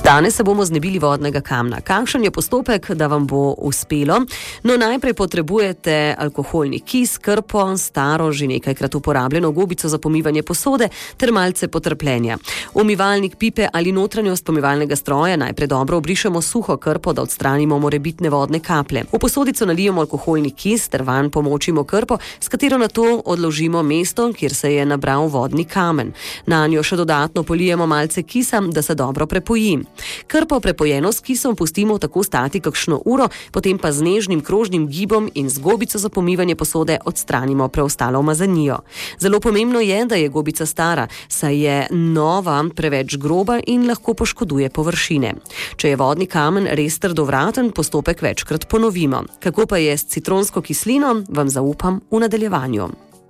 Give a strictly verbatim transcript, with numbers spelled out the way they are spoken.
Danes se bomo znebili vodnega kamna. Kakšen je postopek, da vam bo uspelo? No, najprej potrebujete alkoholni kis, krpo, staro, že nekajkrat uporabljeno gobico za pomivanje posode ter malce potrpljenja. Umivalnik pipe ali notranjost pomivalnega stroja najprej dobro obrišemo suho krpo, da odstranimo morebitne vodne kaplje. V posodico nalijemo alkoholni kis ter vanj pomočimo krpo, s katero nato odložimo mesto, kjer se je nabral vodni kamen. Nanjo še dodatno polijemo malce kisa, da se dobro prepoji. Krpo prepojeno s kisom pustimo tako stati kakšno uro, potem pa z nežnim krožnim gibom in z gobico za pomivanje posode odstranimo preostalo umazanijo. Zelo pomembno je, da je gobica stara, saj je nova preveč groba in lahko poškoduje površine. Če je vodni kamen res trdovraten, postopek večkrat ponovimo. Kako pa je s citronsko kislino, vam zaupam v nadaljevanju.